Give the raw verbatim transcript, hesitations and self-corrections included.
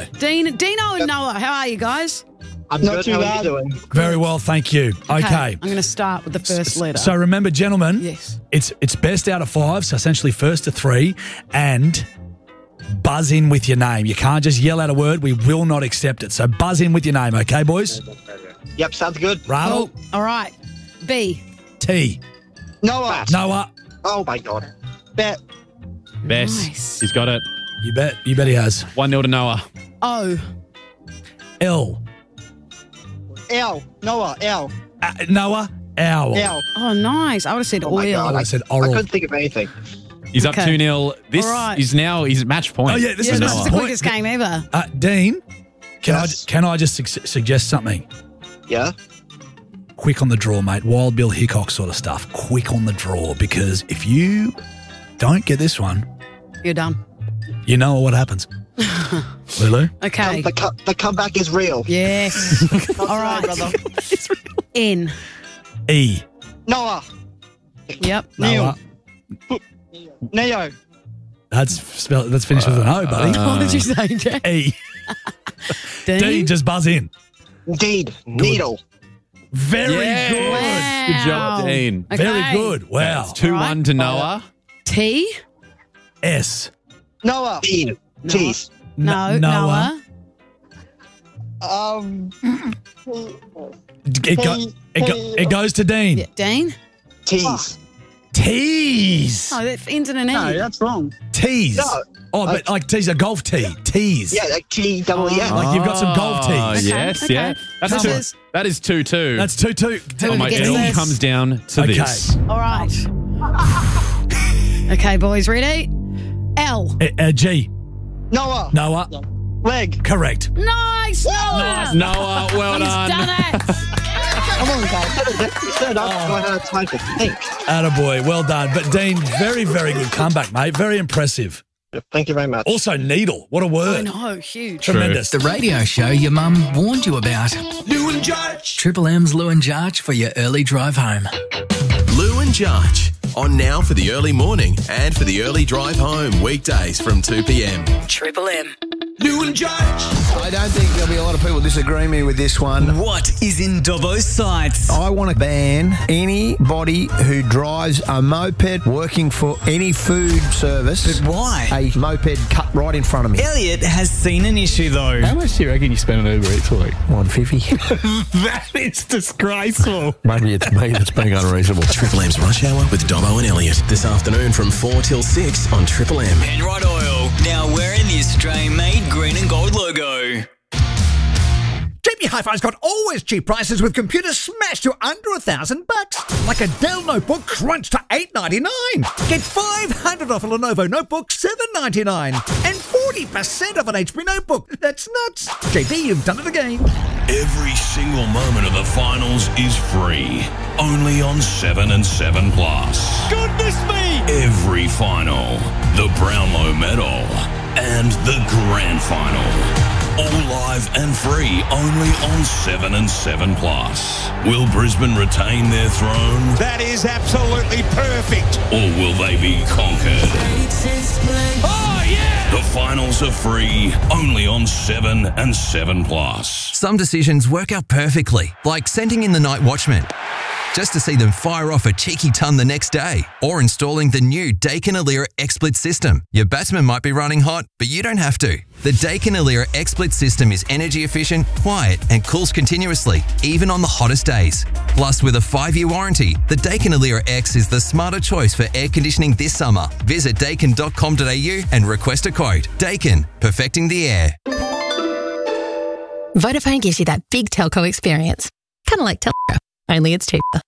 go. Dean, Dino and Noah, how are you guys? I'm Not good. too How bad. are you doing? Very well, thank you. Okay. I'm going to start with the first letter. So remember, gentlemen, Yes. it's it's best out of five, so essentially first to three, and buzz in with your name. You can't just yell out a word. We will not accept it. So buzz in with your name, okay, boys? Yep, sounds good. Rattle, Oh, all right. B. T, Noah. Noah. Oh my god. Bet. Bess. Nice. He's got it. You bet. You bet he has. one nil to Noah. O. L, L. Noah. L. uh, Noah, owl. L. Oh, nice. I would have said Oh my oil. god. I said I oral. couldn't think of anything. He's up Okay. two nil. This All right. is now he's at match point. Oh, yeah, this Yeah, is this Noah. is the Point. quickest game ever. Uh, Dean, can Yes. I can I just su- suggest something? Yeah? Quick on the draw, mate. Wild Bill Hickok sort of stuff. Quick on the draw, because if you don't get this one, You're done. you know what happens. Lulu? Okay. The, co- the comeback is real. Yes. all Right, right. brother. N. E. Noah. Yep. Noah. Neo. That's spelled, that's finished with an O, buddy. What did you say, Jack? E. Dean? D, just buzz in. Indeed. Needle. Very Yes. good. Wow. Good job, Dean. Okay. Very good. Wow. It's two one to Noah. T. S. Noah. Deed. Tease. No. N- Noah. Um. It, go, it, go, it goes to Dean. Yeah. Dean. Tease. Tease. Oh, that ends in an E. No, that's wrong. Tease. No. Oh, but like tease, a golf tee. Tease. Yeah, like T double E N. Like you've got some golf Oh, tees. Okay, yes, okay. yeah. That's This two. is- That is two two. That's two two. Oh, my gets L this? comes down to Okay. this. All right. Okay, boys, ready? L. Uh, uh, G. Noah. Noah. Leg. Correct. Nice, Noah. Noah, well He's done. done it. Come on, guys. Instead, I've got uh, time to think. Attaboy. Well done. But Dean, very, very good comeback, mate. Very impressive. Thank you very much. Also, needle. What a I word. know, huge. Tremendous. The radio show your mum warned you about. Lou and Judge. Triple M's Lou and Jarch for your early drive home. Lou and Jarch. On now for the early morning and for the early drive home. Weekdays from two p.m. Triple M. Lou and Judge. I don't think there'll be a lot of people disagree me with this one. What is in Dobbo's sights? I want to ban anybody who drives a moped working for any food service. But why? A moped cut right in front of me. Elliot has seen an issue though. How much do you reckon you spend on Uber Eats a week? one fifty. That is disgraceful. Maybe it's me that's being unreasonable. Triple M's Rush Hour with Dobbo and Elliot. This afternoon from four till six on Triple M. Penrite Oil, now wearing the Australian-made green and gold logo. J B Hi-Fi's got always cheap prices with computers smashed to under a thousand bucks. Like a Dell notebook crunched to eight ninety-nine. Get five hundred off a Lenovo notebook, seven ninety-nine, and forty percent off an H P notebook. That's nuts. J B, you've done it again. Every single moment of the finals is free. Only on seven and seven Plus. Goodness me! Every final, the Brownlow Medal, and the Grand Final. All live and free only on seven and seven Plus. Will Brisbane retain their throne? That is absolutely perfect. Or will they be conquered? Oh, yeah! The finals are free only on seven and seven Plus. Some decisions work out perfectly, like sending in the night watchman, just to see them fire off a cheeky ton the next day, or installing the new Daikin Alira XSplit system. Your batsman might be running hot, but you don't have to. The Daikin Alira XSplit system is energy efficient, quiet, and cools continuously, even on the hottest days. Plus, with a five-year warranty, the Daikin Alira X is the smarter choice for air conditioning this summer. Visit daikin dot com dot a u and request a quote. Daikin, perfecting the air. Vodafone gives you that big telco experience. Kind of like Telco, only it's cheaper.